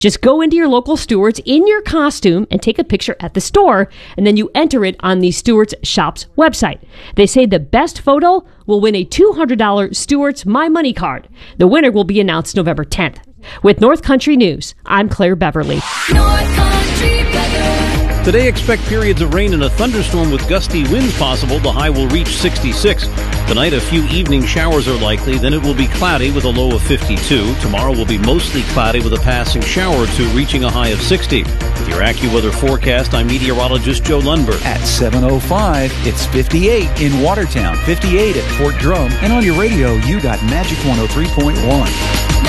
Just go into your local Stewart's in your costume and take a picture at the store, and then you enter it on the Stewart's Shop's website. They say the best photo will win a $200 Stewart's My Money card. The winner will be announced November 10th. With North Country News, I'm Claire Beverly. North Country weather. Today, expect periods of rain and a thunderstorm with gusty winds possible. The high will reach 66. Tonight, a few evening showers are likely. Then it will be cloudy with a low of 52. Tomorrow will be mostly cloudy with a passing shower or two, reaching a high of 60. With your AccuWeather forecast, I'm meteorologist Joe Lundberg. At 7:05, it's 58 in Watertown, 58 at Fort Drum, and on your radio, you got Magic 103.1.